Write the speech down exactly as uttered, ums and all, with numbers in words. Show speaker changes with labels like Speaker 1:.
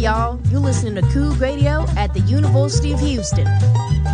Speaker 1: y'all. You're listening to Coug Radio at the University of Houston.